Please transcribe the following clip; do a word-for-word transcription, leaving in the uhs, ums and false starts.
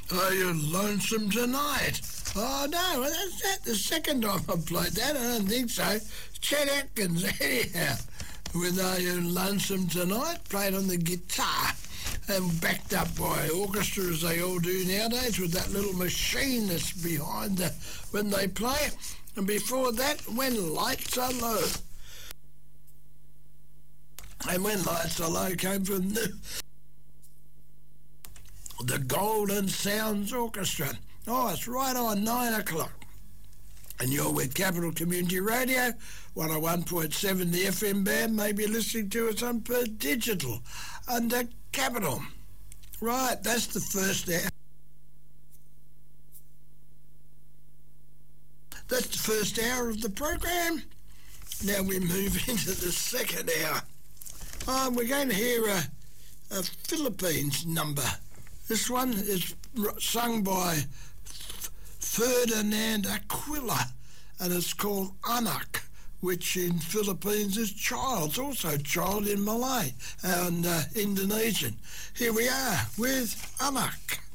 Are you lonesome tonight? Oh, no, well, that's that. The second time I played that, I don't think so. Chet Atkins, anyhow, with Are You Lonesome Tonight, played on the guitar and backed up by orchestra, as they all do nowadays, with that little machine that's behind the, when they play it. And before that, When Lights Are Low. And When Lights Are Low came from the, the Golden Sounds Orchestra. Oh, it's right on nine o'clock. And you're with Capital Community Radio, one oh one point seven the F M band, maybe listening to us on per digital under Capital. Right, that's the first hour. That's the first hour of the program. Now we move into the second hour. Um, we're going to hear a, a Philippines number. This one is sung by Ferdinand Aquila, and it's called Anak, which in Philippines is child. It's also child in Malay and uh, Indonesian. Here we are with Anak.